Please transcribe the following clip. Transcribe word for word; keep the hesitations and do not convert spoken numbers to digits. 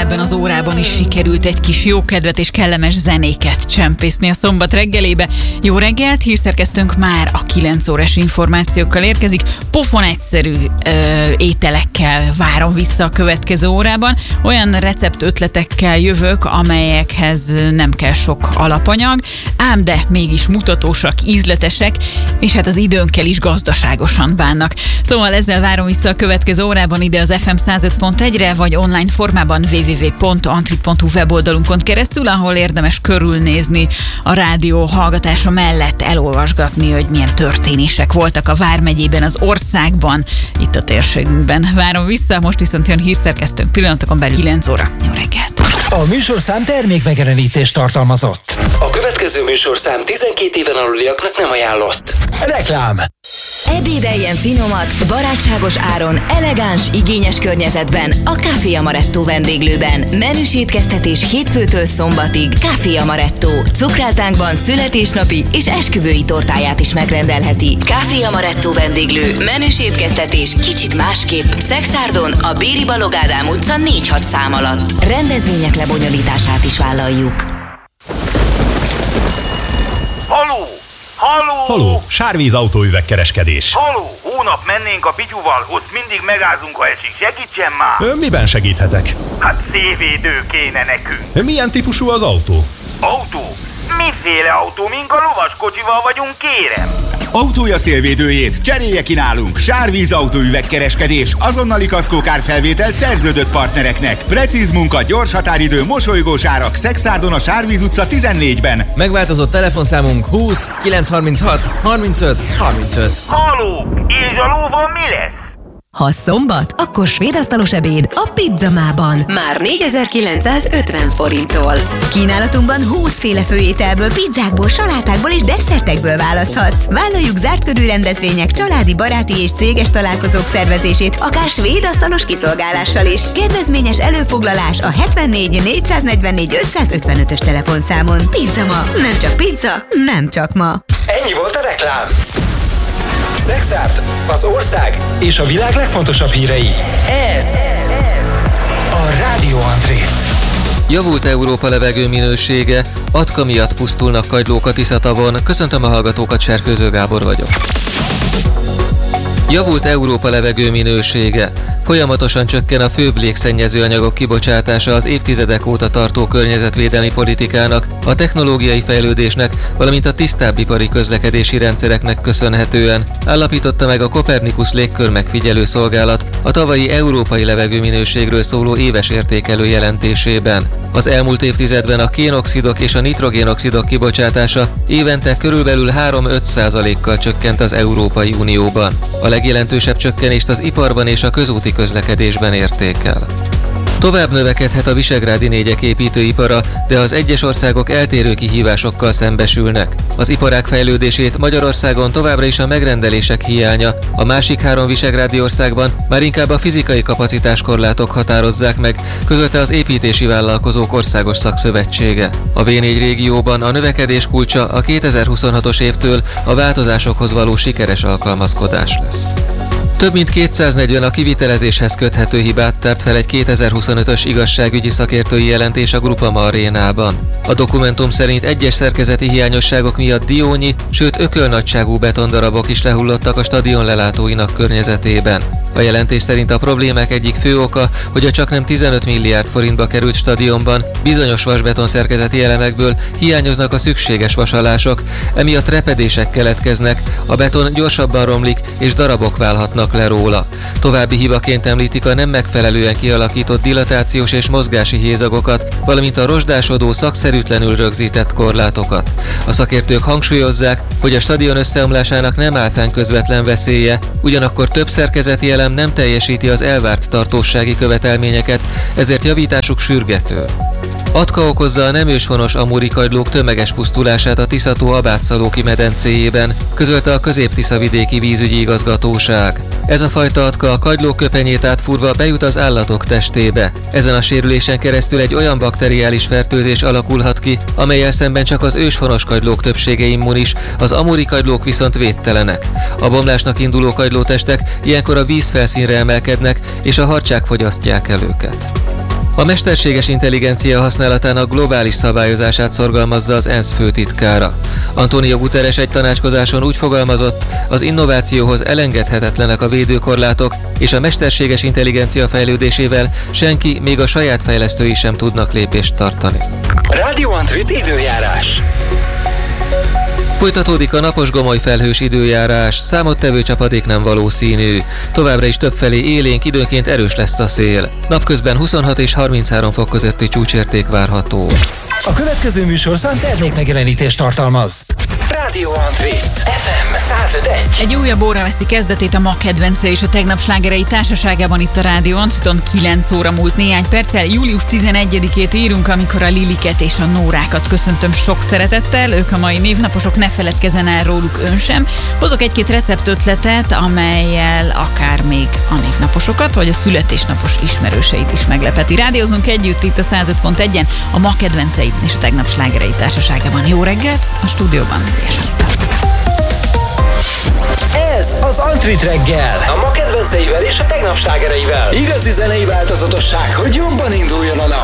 ebben az órában is sikerült egy kis jókedvet és kellemes zenéket csempészni a szombat reggelébe. Jó reggelt, hírszerkesztőnk már a kilenc órás információkkal érkezik. Pofon egyszerű ö, ételekkel várom vissza a következő órában. Olyan recept ötletekkel jövök, amelyekhez nem kell sok alapanyag, ám de mégis mutatósak, ízletesek, és hát az időnkkel is gazdaságosan bánnak. Szóval ezzel várom vissza a következő órában ide az ef em száz öt pont egyre, vagy online formában double-u double-u double-u pont antrit pont hu weboldalunkon keresztül, ahol érdemes körülnézni a rádió hallgatása mellett, elolvasgatni, hogy milyen történések voltak a Vármegyében, az országban, itt a térségünkben. Várom vissza, most viszont jön hírszerkesztőnk pillanatokon belül kilenc óra. Jó reggelt! A műsorszám termékmegjelenítést tartalmazott. A következő műsorszám tizenkét éven aluliaknak nem ajánlott. Reklám! Ebédeljen finomat, barátságos áron, elegáns, igényes környezetben a Café Amaretto vendéglőben. Menüs étkeztetés hétfőtől szombatig. Café Amaretto. Cukrászdánkban születésnapi és esküvői tortáját is megrendelheti. Café Amaretto vendéglő. Menüs étkeztetés kicsit másképp. Szexárdon, a Béri Balog Ádám utca négy hat szám alatt. Rendezvények lebonyolítását is vállaljuk. Haló! Haló! Haló, Sárvíz autóüvegkereskedés. Haló! Hónap mennénk a Pityuval, ott mindig megázunk, ha esik. Segítsen már! Ön miben segíthetek? Hát szélvédő kéne nekünk. Milyen típusú az autó? Autó? Miféle autó? Mink a lovaskocsival vagyunk, kérem? Autója szélvédőjét cserélje ki nálunk. Sárvíz autóüvegkereskedés, azonnali kaszkókárfelvétel szerződött partnereknek. Precíz munka, gyors határidő, mosolygós árak. Szexárdon a Sárvíz utca tizennégyben. Megváltozott telefonszámunk húsz kilencszázharminchat harmincöt harmincöt. Haló! És a lóval mi lesz? Ha szombat, akkor svéd asztalos ebéd a Pizzamában. Már négyezer-kilencszázötven forinttól. Kínálatunkban húszféle főételből, pizzákból, salátákból és desszertekből választhatsz. Vállaljuk zárt körű rendezvények, családi, baráti és céges találkozók szervezését, akár svéd asztalos kiszolgálással is. Kedvezményes előfoglalás a hetvennégy négyszáznegyvennégy ötszázötvenötös telefonszámon. Pizzama, nem csak pizza, nem csak ma. Ennyi volt a reklám. Szexárd, az ország és a világ legfontosabb hírei. Ez a Rádió Antrét. Javult Európa levegő minősége, atka miatt pusztulnak kagylók a Tisza-tavon. Köszöntöm a hallgatókat, Serkőző Gábor vagyok. Javult Európa levegő minősége. Folyamatosan csökken a főbb légszennyező anyagok kibocsátása az évtizedek óta tartó környezetvédelmi politikának, a technológiai fejlődésnek, valamint a tisztább ipari közlekedési rendszereknek köszönhetően, állapította meg a Copernicus légkör megfigyelő szolgálat a tavalyi európai levegőminőségről szóló éves értékelő jelentésében. Az elmúlt évtizedben a kénoxidok és a nitrogénoxidok kibocsátása évente körülbelül három-öt százalékkal csökkent az Európai Unióban. A legjelentősebb csökkenést az iparban és a közúti közlekedésben érték el. Tovább növekedhet a visegrádi négyek építőipara, de az egyes országok eltérő kihívásokkal szembesülnek. Az iparág fejlődését Magyarországon továbbra is a megrendelések hiánya, a másik három visegrádi országban már inkább a fizikai kapacitáskorlátok határozzák meg, közölte az Építési Vállalkozók Országos Szakszövetsége. A vé négy régióban a növekedés kulcsa a kétezer-huszonhatos évtől a változásokhoz való sikeres alkalmazkodás lesz. Több mint kétszáznegyven a kivitelezéshez köthető hibát tárt fel egy kétezer-huszonötös igazságügyi szakértői jelentés a Groupama Arénában. A dokumentum szerint egyes szerkezeti hiányosságok miatt diónyi, sőt ökölnagyságú betondarabok is lehullottak a stadion lelátóinak környezetében. A jelentés szerint a problémák egyik fő oka, hogy a csaknem tizenöt milliárd forintba került stadionban bizonyos vasbeton szerkezeti elemekből hiányoznak a szükséges vasalások, emiatt repedések keletkeznek, a beton gyorsabban romlik és darabok válhatnak le róla. További hibaként említik a nem megfelelően kialakított dilatációs és mozgási hézagokat, valamint a rozsdásodó, szakszerűtlenül rögzített korlátokat. A szakértők hangsúlyozzák, hogy a stadion összeomlásának nem áll fenn közvetlen veszélye, ugyanakkor több szerkezeti elem nem teljesíti az elvárt tartósági követelményeket, ezért javításuk sürgető. Atka okozza a nem őshonos amúri kagylók tömeges pusztulását a Tisza-tó Abátszalóki medencéjében, közölte a Közép-Tisza-vidéki vízügyi igazgatóság. Ez a fajta atka a kagylók köpenyét átfúrva bejut az állatok testébe. Ezen a sérülésen keresztül egy olyan bakteriális fertőzés alakulhat ki, amellyel szemben csak az őshonos kagylók többsége immunis, az amúri kagylók viszont védtelenek. A bomlásnak induló kagylótestek ilyenkor a vízfelszínre emelkednek, és a harcsák fogyasztják el őket. A mesterséges intelligencia használatának globális szabályozását szorgalmazza az ENSZ főtitkára. Antonio Guterres egy tanácskozáson úgy fogalmazott, az innovációhoz elengedhetetlenek a védőkorlátok, és a mesterséges intelligencia fejlődésével senki, még a saját fejlesztői sem tudnak lépést tartani. Radio Antrit időjárás. Folytatódik a napos gomoly felhős időjárás, számottevő csapadék nem valószínű. Továbbra is többfelé élénk, időnként erős lesz a szél. Napközben huszonhat és harminchárom fok közötti csúcsérték várható. A következő műsorszám termékmegjelenítést tartalmaz. Radio Antrit ef em száz öt egész egy. Egy újabb óra veszi kezdetét a ma kedvence és a tegnap slágerei társaságában itt a Radio Antriton. kilenc óra múlt néhány perccel. július tizenegyedikét írunk, amikor a Liliket és a Nórákat köszöntöm sok szeretettel. Ők a mai névnaposok, ne feledkezzen el róluk ön sem. Hozok egy-két receptötletet, amellyel akár még a névnaposokat, vagy a születésnapos ismerőseit is meglepeti. Rádiózunk együtt itt a száz öt pont egyen, a ma kedvenceit és a tegnap slágerei társaságában. Jó reggelt a stúdióban. Ez az Antrit reggel, a ma kedvenceivel és a tegnap slágereivel. Igazi zenei változatosság, hogy jobban induljon a nap.